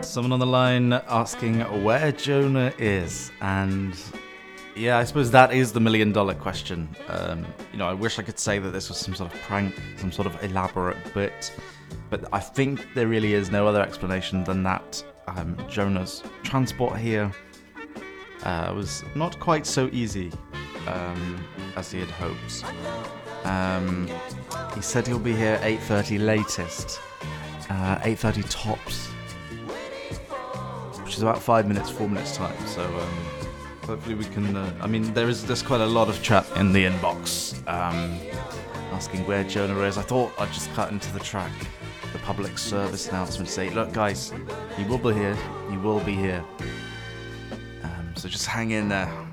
Someone on the line asking where Jonah is, and yeah, I suppose that is the $1 million question. I wish I could say that this was some sort of prank, some sort of elaborate bit, but I think there really is no other explanation than that. Jonah's transport here was not quite so easy as he had hoped. He said he'll be here 8:30 latest, 8:30 tops, which is about 4 minutes time. So hopefully we can. There's quite a lot of chat in the inbox asking where Jonah is. I thought I'd just cut into the track, the public service announcement, say, look guys, he will be here. He will be here. So just hang in there.